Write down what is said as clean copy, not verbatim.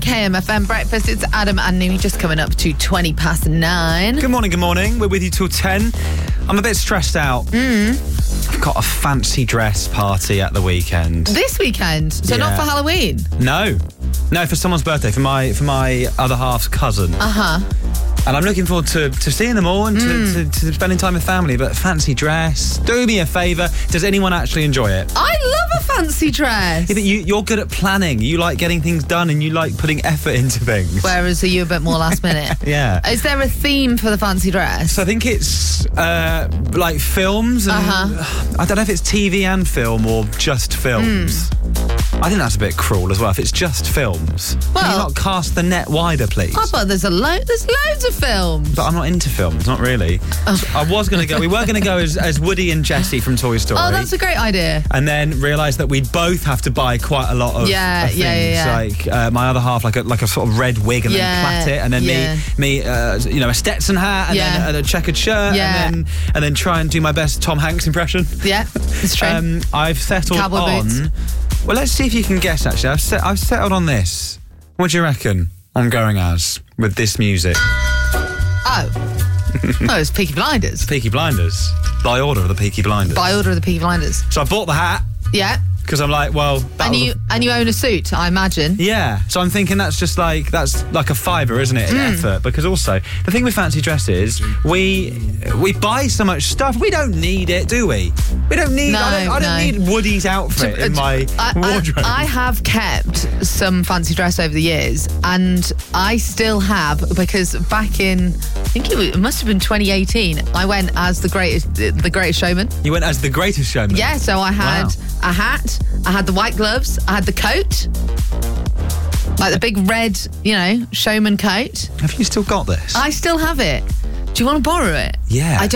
KMFM Breakfast, it's Adam and Nimi, just coming up to 9:20. Good morning. We're with you till 10. I'm a bit stressed out. I've got a fancy dress party at the weekend. This weekend? So not for Halloween? No, for someone's birthday, for my other half's cousin. And I'm looking forward to seeing them all and to spending time with family. But fancy dress, do me a favour. Does anyone actually enjoy it? I love a fancy dress. Yeah, but you're good at planning. You like getting things done and you like putting effort into things. Whereas are you a bit more last minute? Yeah. Is there a theme for the fancy dress? So I think it's like films. And I don't know if it's TV and film or just films. I think that's a bit cruel as well. If it's just films, can you not cast the net wider, please? Oh, but there's loads of films. But I'm not into films, not really. So I was going to go. We were going to go as Woody and Jessie from Toy Story. Oh, that's a great idea. And then realised that we'd both have to buy quite a lot of things. Like my other half, like a sort of red wig, and then plait it, and then me, a Stetson hat, and then a checkered shirt, and then try and do my best Tom Hanks impression. Yeah, it's true. I've settled on. Boots. Well, let's see if you can guess, actually. I've settled on this. What do you reckon I'm going as with this music? It's Peaky Blinders. Peaky Blinders. By order of the Peaky Blinders. By order of the Peaky Blinders. So I bought the hat. Yeah. Because I'm like, well... And you own a suit, I imagine. Yeah. So I'm thinking that's like a fiver, isn't it, in effort? Because also, the thing with fancy dresses, we buy so much stuff, we don't need it, do we? We don't need... I don't need Woody's outfit in my wardrobe. I have kept some fancy dress over the years, and I still have, because back in, I think it must have been 2018, I went as the greatest showman. You went as the greatest showman? Yeah, so I had a hat, I had the white gloves, I had the coat, like the big red, showman coat. Have you still got this? I still have it. Do you want to borrow it? Yeah.